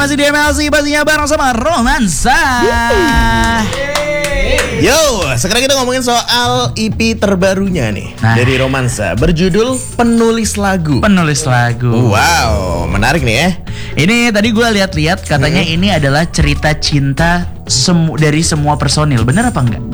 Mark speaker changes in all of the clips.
Speaker 1: masih di MLC pastinya bareng sama Romansa.
Speaker 2: Yo, sekarang kita ngomongin soal EP terbarunya nih dari Romansa berjudul Penulis Lagu.
Speaker 1: Penulis lagu.
Speaker 2: Wow, menarik nih ya.
Speaker 1: Ini tadi gue lihat-lihat katanya ini adalah cerita cinta dari semua personil. Bener apa enggak?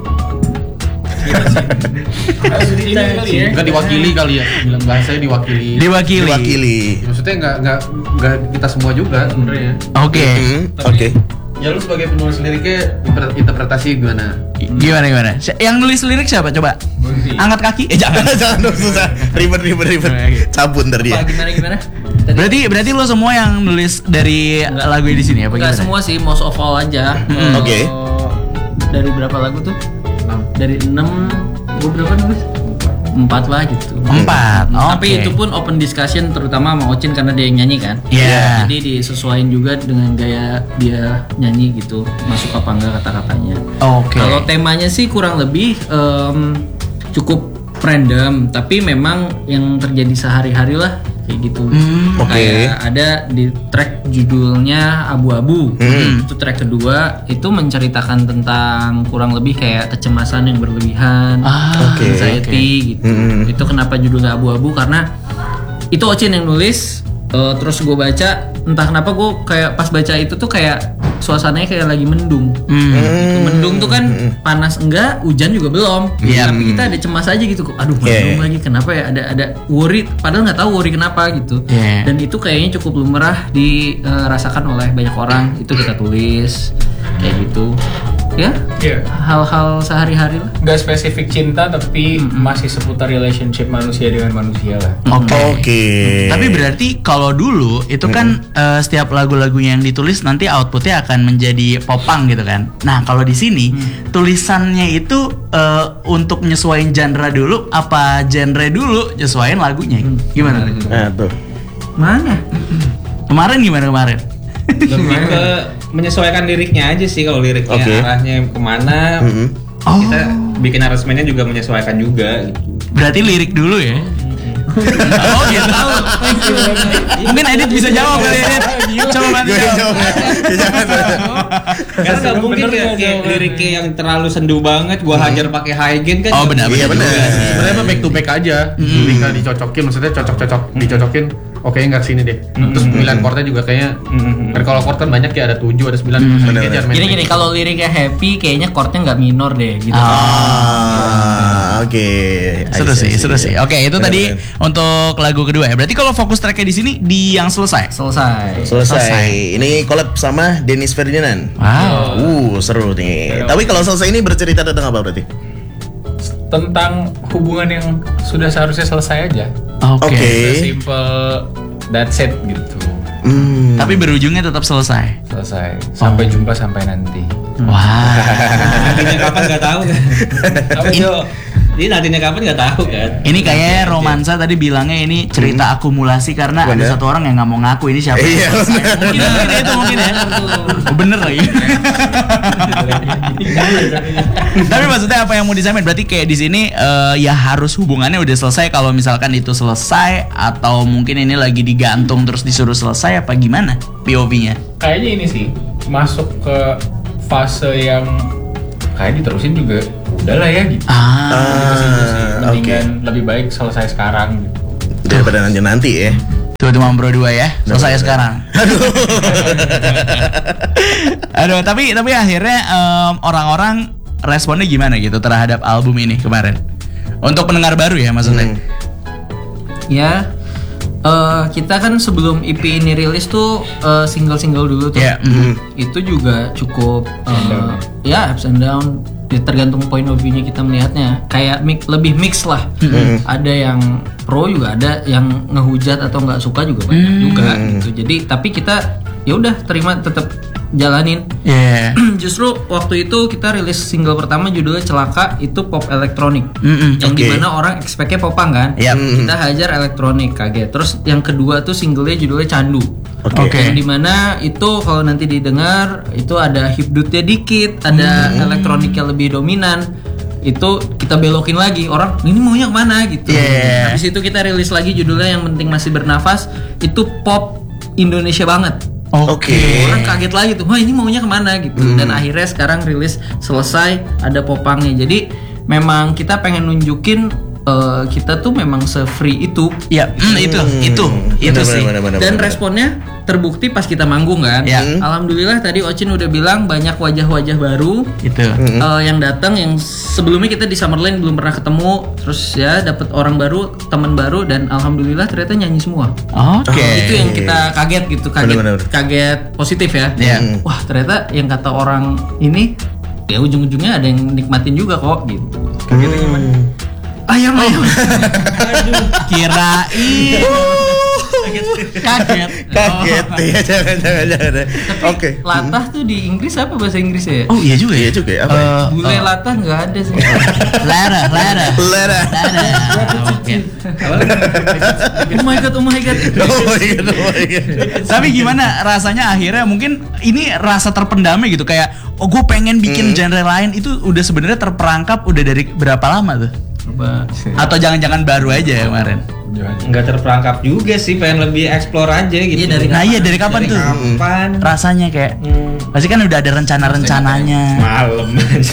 Speaker 3: Enggak diwakili kali ya, bilang bahasanya diwakili.
Speaker 1: Diwakili.
Speaker 3: Maksudnya enggak kita semua juga sebenarnya.
Speaker 1: Oke.
Speaker 3: Ya lu sebagai penulis liriknya interpretasi gimana?
Speaker 1: Gimana? Yang nulis lirik siapa? Coba angkat kaki.
Speaker 2: Jangan dong, susah. Ribet. Cabut ntar dia.
Speaker 4: Gimana?
Speaker 1: Berarti lo semua yang nulis dari lagu di sini apa
Speaker 4: Enggak
Speaker 1: gimana?
Speaker 4: semua sih, most of all aja.
Speaker 2: Oke.
Speaker 4: Dari berapa lagu tuh? 6. Dari 6, gue berapa nulis? 4 lah gitu.
Speaker 1: 4.
Speaker 4: Tapi itu pun open discussion terutama sama Ocin karena dia yang nyanyi kan.
Speaker 1: Iya.
Speaker 4: Jadi disesuaikan juga dengan gaya dia nyanyi gitu. Masuk apa enggak kata-katanya.
Speaker 1: Oke.
Speaker 4: Kalau temanya sih kurang lebih cukup random, tapi memang yang terjadi sehari-hari lah kayak gitu. Kayak ada di track judulnya Abu-Abu. Itu track kedua itu menceritakan tentang kurang lebih kayak kecemasan yang berlebihan, anxiety gitu. Itu kenapa judulnya Abu-Abu karena itu Ocin yang nulis. Terus gue baca, entah kenapa gue kayak pas baca itu tuh kayak suasananya kayak lagi mendung. Gitu. Mendung tuh kan panas enggak, hujan juga belum. Tapi kita ada cemas aja gitu. Aduh, mendung lagi. Kenapa ya? Ada worry. Padahal nggak tahu worry kenapa gitu. Dan itu kayaknya cukup lumrah dirasakan oleh banyak orang. Itu kita tulis kayak gitu. Ya, hal-hal sehari-hari lah.
Speaker 5: Gak spesifik cinta tapi masih seputar relationship manusia dengan manusia lah.
Speaker 2: Oke.
Speaker 1: Tapi berarti kalau dulu itu kan setiap lagu-lagunya yang ditulis nanti outputnya akan menjadi popang gitu kan. Nah kalau di sini tulisannya itu untuk nyesuaiin genre dulu apa genre dulu nyesuaiin lagunya? Gimana?
Speaker 2: Nah tuh.
Speaker 4: Mana?
Speaker 1: Kemarin gimana?
Speaker 5: Lebih ke menyesuaikan liriknya aja sih. Kalau liriknya arahnya kemana, kita bikin aransemennya juga menyesuaikan juga gitu.
Speaker 1: Berarti lirik dulu ya? Oh gitu. Mungkin Edit bisa jawab kali Edit. Coba bantu jawab.
Speaker 5: Karena nggak mungkin kayak liriknya yang terlalu sendu banget gua hajar pakai high gain kan.
Speaker 1: Oh benar.
Speaker 3: Sebenarnya mah back to back aja. Ketika dicocokin, maksudnya dicocokin. Oke, nggak kesini deh. Terus pemilihan chordnya juga kayaknya kan kalau chord kan banyak ya, ada 7, ada 9.
Speaker 4: Gini, kalau liriknya happy kayaknya chordnya nggak minor deh gitu.
Speaker 2: Oke.
Speaker 1: Seru sih. Oke, itu tadi untuk lagu kedua ya. Berarti kalau fokus tracknya di sini di yang selesai.
Speaker 2: Ini collab sama Dennis Ferdinand.
Speaker 1: Wow.
Speaker 2: Seru nih. Tapi kalau selesai ini bercerita tentang apa berarti?
Speaker 5: Tentang hubungan yang sudah seharusnya selesai aja.
Speaker 1: Oke.
Speaker 5: Simple, that's it gitu.
Speaker 1: Tapi berujungnya tetap selesai.
Speaker 5: Sampai jumpa sampai nanti.
Speaker 1: Wah.
Speaker 5: Nantinya kapan nggak tahu kan? Ini nantinya kapan nggak tahu kan?
Speaker 1: Ini kayaknya Romansa tadi bilangnya ini cerita akumulasi karena ada satu orang yang nggak mau ngaku ini siapa.
Speaker 2: Iya.
Speaker 1: Mungkin ya. Bener lagi. Tapi maksudnya apa yang mau disampaikan? Berarti kayak di sini ya harus hubungannya udah selesai. Kalau misalkan itu selesai atau mungkin ini lagi digantung terus disuruh selesai apa gimana POV-nya?
Speaker 5: Kayaknya ini sih masuk ke fase yang kayak diterusin juga udahlah ya gitu. Mendingan lebih baik selesai sekarang gitu.
Speaker 2: Daripada nanti ya.
Speaker 1: Tuh cuma bro 2 ya. Selesai sekarang. Aduh, tapi akhirnya orang-orang responnya gimana gitu terhadap album ini kemarin? Untuk pendengar baru ya maksudnya.
Speaker 4: Ya, kita kan sebelum EP ini rilis tuh single-single dulu tuh. Itu juga cukup ya ups and down. Tergantung point of view-nya kita melihatnya. Kayak lebih mix lah. Ada yang pro juga, ada yang ngehujat atau nggak suka juga banyak juga gitu. Jadi tapi kita ya udah terima, tetap jalanin. Justru waktu itu kita rilis single pertama judulnya Celaka, itu pop elektronik. Yang dimana orang expect-nya popang kan. Kita hajar elektronik kaget. Terus yang kedua tuh singlenya judulnya Candu. Yang dimana itu kalau nanti didengar itu ada hipdutnya dikit, ada elektroniknya lebih dominan. Itu kita belokin lagi, orang ini maunya kemana gitu. Habis itu kita rilis lagi judulnya Yang Penting Masih Bernafas. Itu pop Indonesia banget.
Speaker 2: Oke.
Speaker 4: Orang kaget lagi tuh, wah ini maunya kemana gitu. Dan akhirnya sekarang rilis selesai, ada popangnya. Jadi memang kita pengen nunjukin kita tuh memang se-free itu.
Speaker 1: Ya, itu sih.
Speaker 4: Dan responnya terbukti pas kita manggung kan.
Speaker 1: Ya.
Speaker 4: Alhamdulillah tadi Ocin udah bilang banyak wajah-wajah baru
Speaker 1: Itu.
Speaker 4: yang datang, yang sebelumnya kita di Summerland belum pernah ketemu. Terus ya dapet orang baru, teman baru, dan alhamdulillah ternyata nyanyi semua.
Speaker 1: Oke.
Speaker 4: Itu yang kita kaget gitu, kaget positif ya.
Speaker 1: Iya.
Speaker 4: Wah ternyata yang kata orang ini ya ujung-ujungnya ada yang nikmatin juga kok gitu. Kagetnya gimana? Ayam. Aduh, kirain. Kaget.
Speaker 2: Ya, jangan. Oke.
Speaker 4: Latah tuh di Inggris apa bahasa Inggrisnya ya?
Speaker 1: Oh iya juga ya.
Speaker 2: Apa ya?
Speaker 4: Bule latah nggak ada sih.
Speaker 1: Lara. Oke.
Speaker 4: Oh my god.
Speaker 2: Oh my god.
Speaker 1: Tapi gimana rasanya akhirnya, mungkin ini rasa terpendamnya gitu, kayak gue pengen bikin genre lain, itu udah sebenarnya terperangkap udah dari berapa lama tuh? Atau jangan-jangan baru aja kemarin?
Speaker 5: Nggak terperangkap juga sih, pengen lebih explore aja gitu.
Speaker 1: Dari kapan tuh? Rasanya kayak pasti kan udah ada rencana-rencananya.
Speaker 5: Malam.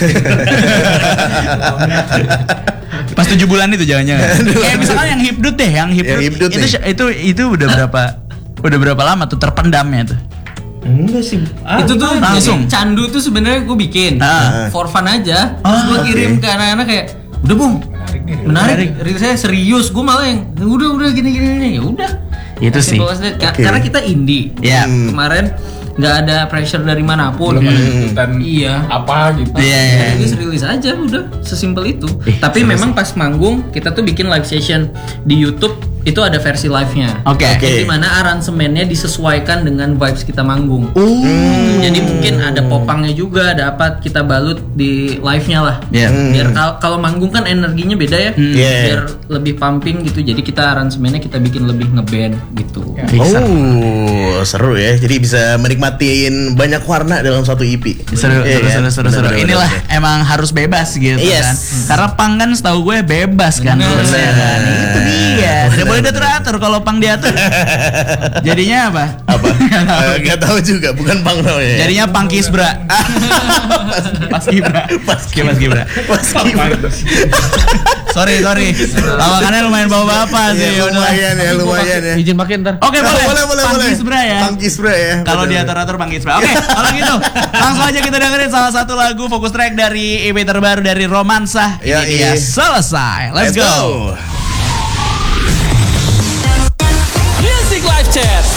Speaker 1: Pas 7 bulan itu jangan-jangan. Kayak misalnya yang Hipdut deh, itu udah berapa lama tuh terpendamnya tuh?
Speaker 5: Enggak sih.
Speaker 4: Itu tuh
Speaker 1: langsung.
Speaker 4: Candu tuh sebenarnya gue bikin for fun aja. Terus gue kirim ke anak-anak kayak, udah Bung, menarik. Saya serius, gue malah yang udah gini ya udah.
Speaker 1: Itu sih.
Speaker 4: Karena kita indie.
Speaker 1: Iya.
Speaker 4: Kemarin nggak ada pressure dari manapun. Iya.
Speaker 3: Apa gitu.
Speaker 1: Iya.
Speaker 4: Rilis aja udah, sesimpel itu. Tapi memang pas manggung kita tuh bikin live session di YouTube, itu ada versi live-nya.
Speaker 1: Oke.
Speaker 4: Di mana aransemennya disesuaikan dengan vibes kita manggung. Jadi mungkin ada popangnya juga, ada apa, kita balut di live-nya lah. Biar kalau manggung kan energinya beda ya. Biar lebih pumping gitu. Jadi kita aransemennya kita bikin lebih ngeband gitu.
Speaker 2: Seru ya. Jadi bisa menikmatiin banyak warna dalam satu EP.
Speaker 1: Seru. Inilah emang harus bebas gitu kan. Karena pang kan setahu gue bebas kan. Itu dia. Tidak boleh diatur kalau pang diatur. Jadinya apa?
Speaker 2: Gak tahu juga, bukan pang namanya.
Speaker 1: Jadinya pangkis bra. Pas Gibra. Sorry. Lawakannya lumayan bapak sih.
Speaker 2: Lumayan ya.
Speaker 3: Izin pakai ntar.
Speaker 1: Oke, boleh. Pangkis bra ya.
Speaker 2: Pangkis bra ya.
Speaker 1: Kalau diatur-atur pangkis bra. Oke, kalau gitu langsung aja kita dengerin salah satu lagu fokus track dari EP terbaru dari Romansa. Ini dia Selesai. Let's go.